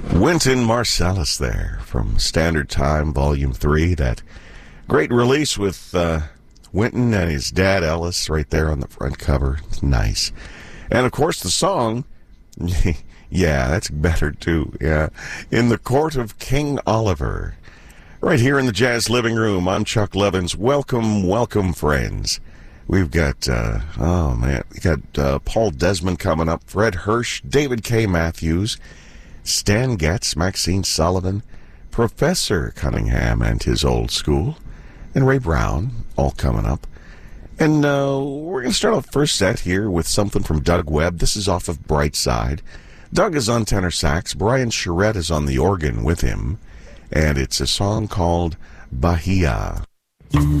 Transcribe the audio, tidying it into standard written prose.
Wynton Marsalis there from Standard Time, Volume 3. That great release with Wynton and his dad, Ellis, right there on the front cover. It's nice. And, of course, the song, yeah, that's better, too. Yeah, In the Court of King Oliver. Right here in the Jazz Living Room, I'm Chuck Levins. Welcome, welcome, friends. We've got, we got Paul Desmond coming up, Fred Hirsch, David K. Matthews, Stan Getz, Maxine Sullivan, Professor Cunningham and his old school, and Ray Brown, all coming up. And we're going to start off first set here with something from Doug Webb. This is off of Brightside. Doug is on tenor sax. Brian Charette is on the organ with him. And it's a song called Bahia.